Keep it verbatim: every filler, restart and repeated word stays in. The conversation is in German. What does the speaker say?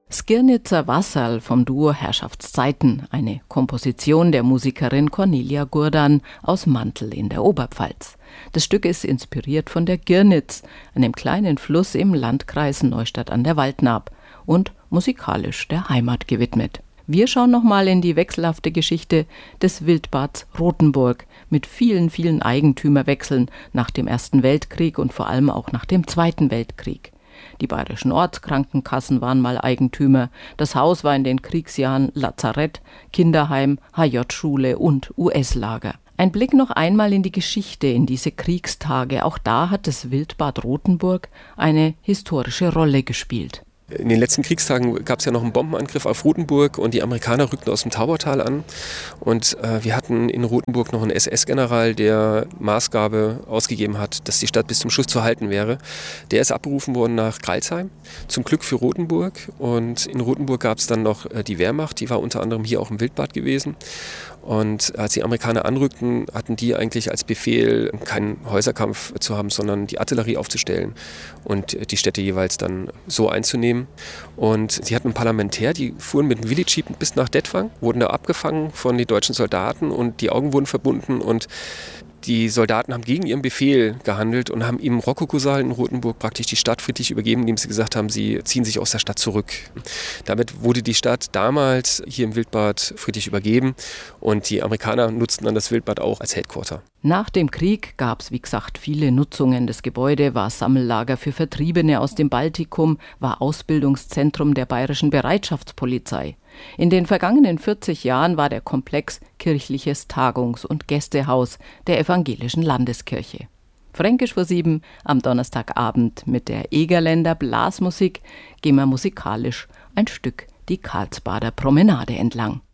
Skirnitzer Wasserl vom Duo Herrschaftszeiten, eine Komposition der Musikerin Cornelia Gurdan aus Mantel in der Oberpfalz. Das Stück ist inspiriert von der Girnitz, einem kleinen Fluss im Landkreis Neustadt an der Waldnaab, und musikalisch der Heimat gewidmet. Wir schauen nochmal in die wechselhafte Geschichte des Wildbads Rothenburg mit vielen, vielen Eigentümerwechseln nach dem Ersten Weltkrieg und vor allem auch nach dem Zweiten Weltkrieg. Die bayerischen Ortskrankenkassen waren mal Eigentümer, das Haus war in den Kriegsjahren Lazarett, Kinderheim, H J-Schule und U S-Lager. Ein Blick noch einmal in die Geschichte, in diese Kriegstage. Auch da hat das Wildbad Rothenburg eine historische Rolle gespielt. In den letzten Kriegstagen gab es ja noch einen Bombenangriff auf Rothenburg und die Amerikaner rückten aus dem Taubertal an. Und äh, wir hatten in Rothenburg noch einen S S-General, der Maßgabe ausgegeben hat, dass die Stadt bis zum Schluss zu halten wäre. Der ist abberufen worden nach Crailsheim, zum Glück für Rothenburg. Und in Rothenburg gab es dann noch äh, die Wehrmacht, die war unter anderem hier auch im Wildbad gewesen. Und als die Amerikaner anrückten, hatten die eigentlich als Befehl, keinen Häuserkampf zu haben, sondern die Artillerie aufzustellen und die Städte jeweils dann so einzunehmen. Und sie hatten einen Parlamentär, die fuhren mit dem Willi-Jeep bis nach Detwang, wurden da abgefangen von den deutschen Soldaten und die Augen wurden verbunden und die Soldaten haben gegen ihren Befehl gehandelt und haben im Rokokosaal in Rothenburg praktisch die Stadt friedlich übergeben, indem sie gesagt haben, sie ziehen sich aus der Stadt zurück. Damit wurde die Stadt damals hier im Wildbad friedlich übergeben und die Amerikaner nutzten dann das Wildbad auch als Headquarter. Nach dem Krieg gab es, wie gesagt, viele Nutzungen. Das Gebäude war Sammellager für Vertriebene aus dem Baltikum, war Ausbildungszentrum der bayerischen Bereitschaftspolizei. In den vergangenen vierzig Jahren war der Komplex kirchliches Tagungs- und Gästehaus der evangelischen Landeskirche. Fränkisch vor sieben am Donnerstagabend mit der Egerländer Blasmusik gehen wir musikalisch ein Stück die Karlsbader Promenade entlang.